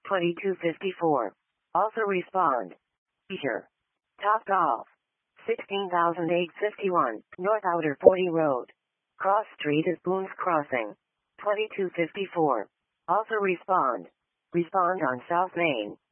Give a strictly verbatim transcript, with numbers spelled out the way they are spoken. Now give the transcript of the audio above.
twenty-two fifty-four. Also respond. Feature. Top Golf. sixteen thousand eight hundred fifty-one, North Outer forty Road. Cross Street is Boone's Crossing. twenty-two fifty-four. Also respond. Respond on South Main.